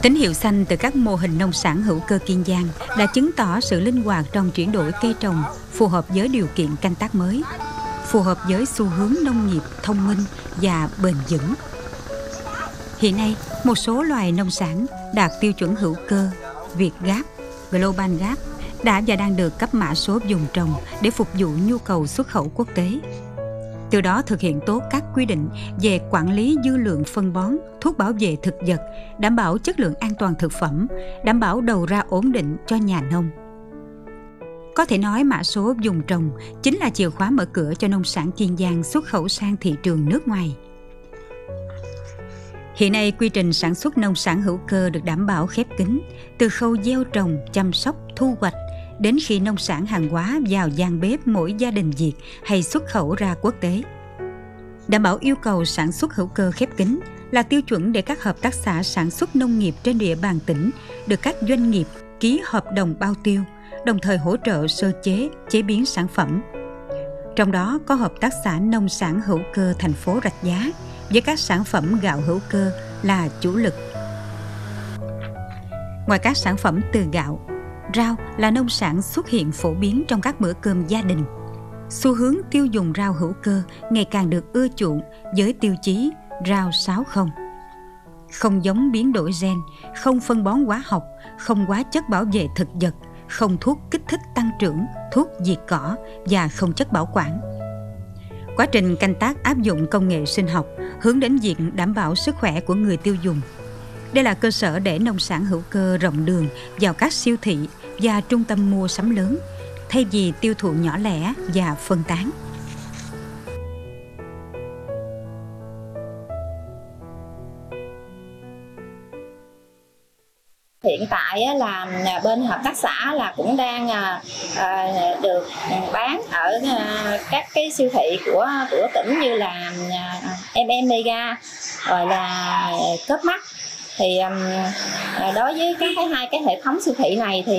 Tín hiệu xanh từ các mô hình nông sản hữu cơ Kiên Giang đã chứng tỏ sự linh hoạt trong chuyển đổi cây trồng phù hợp với điều kiện canh tác mới, phù hợp với xu hướng nông nghiệp thông minh và bền vững. Hiện nay, một số loài nông sản đạt tiêu chuẩn hữu cơ Việt Gap, Global Gap đã và đang được cấp mã số vùng trồng để phục vụ nhu cầu xuất khẩu quốc tế. Từ đó thực hiện tốt các quy định về quản lý dư lượng phân bón, thuốc bảo vệ thực vật, đảm bảo chất lượng an toàn thực phẩm, đảm bảo đầu ra ổn định cho nhà nông. Có thể nói mã số vùng trồng chính là chìa khóa mở cửa cho nông sản Kiên Giang xuất khẩu sang thị trường nước ngoài. Hiện nay, quy trình sản xuất nông sản hữu cơ được đảm bảo khép kín, từ khâu gieo trồng, chăm sóc, thu hoạch, đến khi nông sản hàng hóa vào gian bếp mỗi gia đình Việt hay xuất khẩu ra quốc tế. Đảm bảo yêu cầu sản xuất hữu cơ khép kín là tiêu chuẩn để các hợp tác xã sản xuất nông nghiệp trên địa bàn tỉnh được các doanh nghiệp ký hợp đồng bao tiêu, đồng thời hỗ trợ sơ chế, chế biến sản phẩm. Trong đó có hợp tác xã nông sản hữu cơ thành phố Rạch Giá với các sản phẩm gạo hữu cơ là chủ lực. Ngoài các sản phẩm từ gạo, rau là nông sản xuất hiện phổ biến trong các bữa cơm gia đình. Xu hướng tiêu dùng rau hữu cơ ngày càng được ưa chuộng với tiêu chí rau 60. Không giống biến đổi gen, không phân bón hóa học, không hóa chất bảo vệ thực vật, không thuốc kích thích tăng trưởng, thuốc diệt cỏ và không chất bảo quản. Quá trình canh tác áp dụng công nghệ sinh học hướng đến việc đảm bảo sức khỏe của người tiêu dùng. Đây là cơ sở để nông sản hữu cơ rộng đường vào các siêu thị và trung tâm mua sắm lớn, thay vì tiêu thụ nhỏ lẻ và phân tán. Hiện tại là bên hợp tác xã là cũng đang được bán ở các cái siêu thị của tỉnh như là Mega rồi là Copmart. Thì đối với hai cái hệ thống siêu thị này thì